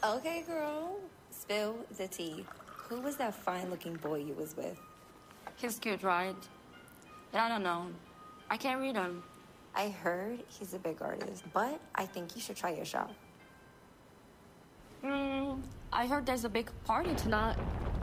Okay, girl. Spill the tea. Who was that fine-looking boy you was with? He's cute, right? But I don't know. I can't read him. I heard he's a big artist, but I think you should try your shot. I heard there's a big party tonight.